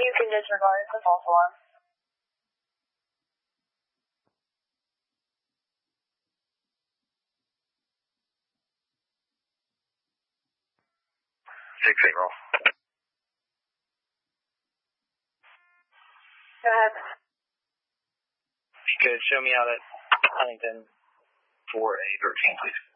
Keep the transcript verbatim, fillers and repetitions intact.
You can disregard the false alarm. Six eight roll. Go ahead. Good. Show me out at Huntington four A thirteen, please.